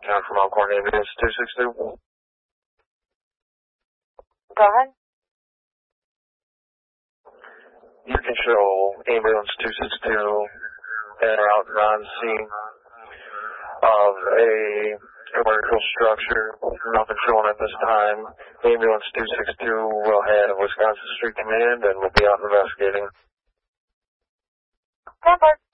Town from Alcorn Ambulance 262. Go ahead. You control Ambulance 262 and are out on scene of a vertical structure. Nothing showing at this time. Ambulance 262 will have Wisconsin Street Command and will be out investigating. Go ahead.